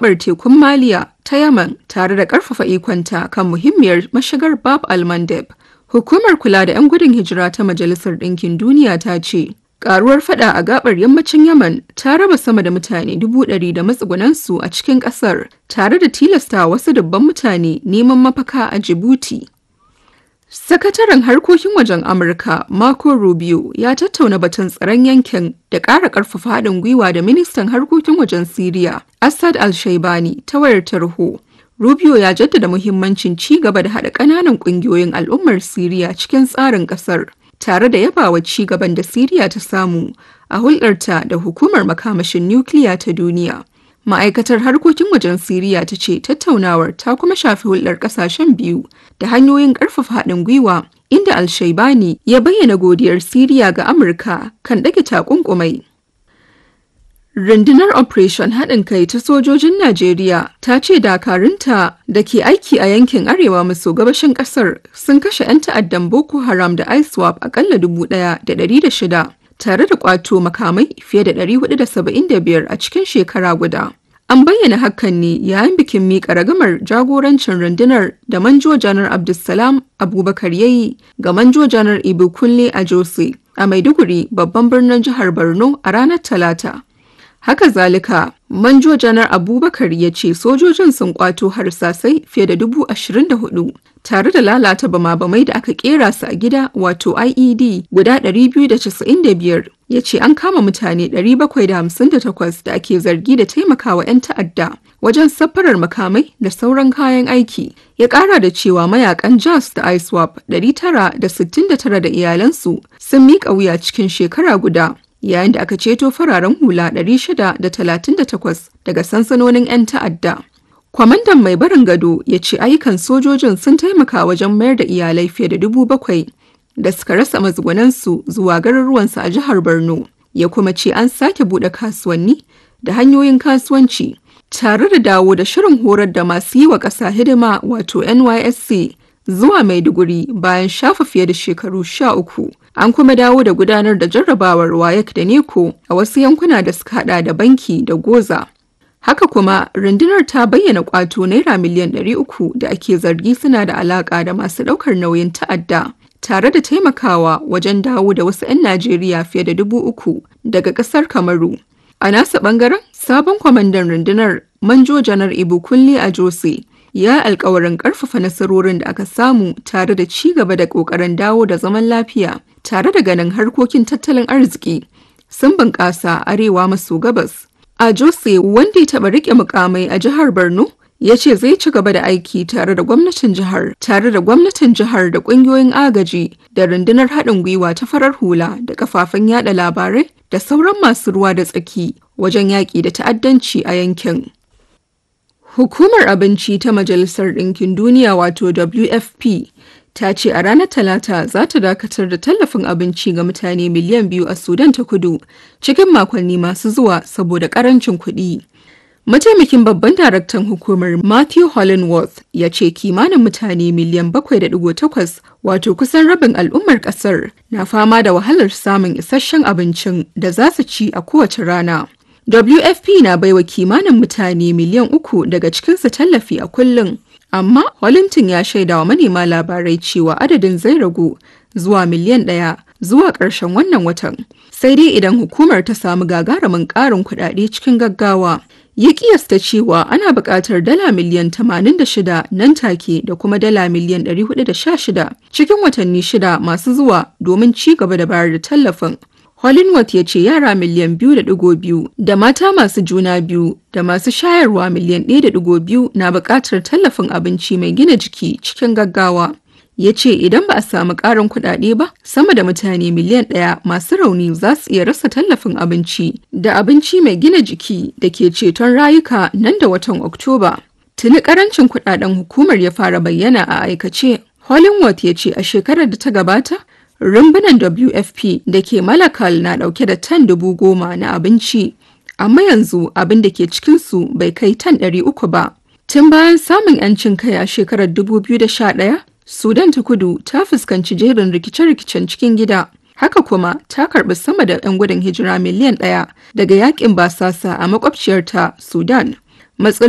gabar tekun Maliya ta Yaman tare da ƙarfafa ikonta kan muhimmiyar mashigar Bab al-Mandeb. Hukumar kula da 'yan gudun hijira ta Majalisar Ɗinkin Duniya ta ce, ƙaruwar fada a gabar yammacin Yaman ta raba sama da mutane 100,000 da matsugunansu a cikin ƙasar, tare da tilasta wasu dubban mutane neman mafaka a Djibouti. Sakataren harkokin wajen Amurka Marco Rubio ya tattauna batun tsaron yankin da ƙara ƙarfafa haɗin gwiwa da ministan harkokin wajen Siriya, Assad al-Shaibani, ta wayar tarho. Rubio ya jaddada muhimmancin ci gaba da haɗa ƙananan ƙungiyoyin al'ummar Siriya cikin tsarin ƙasar, tare da yabawa ci gaban da Siriya ta samu a hulɗarta da Hukumar Makamashin Nukiliya ta Duniya. Ma'aikatar harkokin wajen Siriya ta ce tattaunawar ta kuma shafi hulɗar ƙasashen biyu da hanyoyin ƙarfafa haɗin gwiwa, inda al-Shaibani ya bayyana godiyar Siriya ga Amurka kan ɗage takunkumai. Rundunar Operation Haɗin Kai ta sojojin Najeriya ta ce dakarunta da ke aiki a yankin arewa maso gabashin ƙasar sun kashe 'yan ta'addan Boko Haram da ISWAP aƙalla 1,600. tare da kwato makamai fiye da 475 a cikin shekara guda. An bayyana hakan ne yayin bikin miƙa ragamar jagorancin rundunar da Manjo Janar Abdulsalam Abubakar yayi ga Manjo Janar Ibu Kunle Ajose a Maiduguri, babban birnin jihar Borno, a ranar Talata. Haka zalika, Manjo Janar Abubakar ya ce sojojin sun kwato harsasai fiye da 24,000 tare da lalata bama-bamai da aka kera su a gida wato IED guda 295. Ya ce an kama mutane 758 da ake zargi da taimakawa 'yan ta'adda wajen safarar makamai da sauran kayan aiki. Ya kara da cewa mayakan JAS da ISWAP 969 da iyalansu sun miƙa wuya cikin shekara guda, yayin da aka ceto fararen hula 638 daga sansanonin 'yan ta'adda. Kwamandan mai barin gado ya ce ayyukan sojojin sun taimaka wajen mayar da iyalai fiye da 7,000 da suka rasa matsugunansu zuwa garuruwansu a jihar Borno. Ya kuma ce an sake buɗe kasuwanni da hanyoyin kasuwanci, tare da dawo da shirin horar da masu yi wa ƙasa hidima wato NYSC zuwa Maiduguri bayan shafa fiye da shekaru 13. An kuma dawo da gudanar da jarrabawar WAEC da NECO a wasu yankuna da suka hada da Banki da Goza. Haka kuma, rundunar ta bayyana kwato naira miliyan 300 da ake zargi suna da alaka da masu ɗaukar nauyin ta'adda, tare da taimakawa wajen dawo da wasu 'yan Najeriya fiye da 3,000 daga ƙasar Kamaru. A nasa ɓangaren, sabon kwamandan rundunar Manjo Janar Ibu Kunle Ajose ya alkawarin ƙarfafa nasarorin da aka samu tare da ci gaba da ƙoƙarin dawo da zaman lafiya, tare da ganin harkokin tattalin arziki sun bunƙasa arewa maso gabas. Ajose, wanda ya taɓa riƙe mukamai a jihar Borno, ya ce zai ci gaba da aiki tare da gwamnatin jihar da ƙungiyoyin agaji da rundunar haɗin gwiwa ta farar hula da kafafen yada labarai da sauran masu ruwa da tsaki wajen yaƙi da ta'addanci a yankin. Hukumar Abinci ta Majalisar Ɗinkin Duniya wato WFP ta ce a ranar Talata za ta dakatar da tallafin abinci ga mutane miliyan 2 a Sudan ta Kudu cikin makonni masu zuwa saboda ƙarancin kuɗi. Mataimakin babban daraktan hukumar Matthew Hollingworth ya ce kimanin mutane miliyan 7.8 wato kusan rabin al'ummar ƙasar na fama da wahalar samun isasshen abincin da za su ci a kowace rana. WFP na baiwa kimanin mutane miliyan 3 daga cikinsu tallafi a kullum. Amma Wellington ya shaida wa manema labarai cewa adadin zai ragu zuwa miliyan 1 zuwa ƙarshen wannan watan. Sai dai idan hukumar ta samu gagarumin ƙarin kuɗaɗe cikin gaggawa. Ya kiyasta cewa ana buƙatar dala miliyan 86 nan take da kuma dala miliyan 416 cikin watanni 6 masu zuwa domin ci gaba da bayar da tallafin. Hollingworth ya ce yara miliyan 2.2 da mata masu juna biyu da masu shayarwa miliyan 1.2 na buƙatar tallafin abinci mai gina jiki cikin gaggawa. Ya ce idan ba a samu ƙarin kuɗaɗe ba, sama da mutane miliyan 1 masu rauni za su iya rasa tallafin abinci da abinci mai gina jiki da ke ceton rayuka nan da watan Oktoba. Tuni ƙarancin kuɗaɗen hukumar ya fara bayyana a aikace. Hollingworth ya ce a shekarar da ta gabata, rumbunan WFP da ke Malakal na ɗauke da tan 10,000 na abinci, amma yanzu abin da ke cikinsu bai kai tan 300 ba. Tun bayan samun 'yancin kai a shekarar 2011, Sudan ta Kudu ta fuskanci jerin rikice-rikicen cikin gida. Haka kuma ta karɓi sama da 'yan gudun hijira miliyan 1 daga yakin basasa a makwabciyarta Sudan.